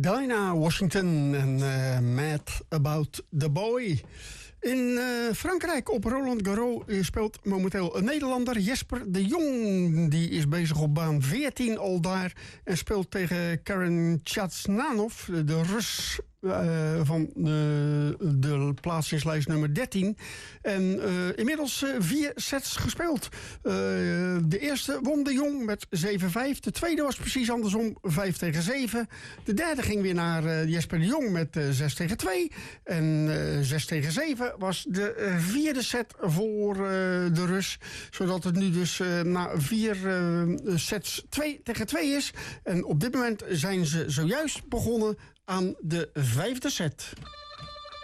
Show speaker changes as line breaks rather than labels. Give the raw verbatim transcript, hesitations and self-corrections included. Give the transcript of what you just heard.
Dinah Washington en uh, Mad About the Boy. In uh, Frankrijk op Roland Garros speelt momenteel een Nederlander, Jesper de Jong. Die is bezig op baan veertien al daar en speelt tegen Karen Khachanov, de Rus uh, van de, de plaatsingslijst nummer dertien. En uh, inmiddels uh, vier sets gespeeld. Uh, de eerste won de Jong met zeven vijf. De tweede was precies andersom, vijf tegen zeven. De derde ging weer naar uh, Jesper de Jong met uh, zes tegen twee. En uh, zes tegen zeven was de uh, vierde set voor uh, de Rus. Zodat het nu dus uh, na vier uh, sets twee tegen twee is. En op dit moment zijn ze zojuist begonnen aan de vijfde set.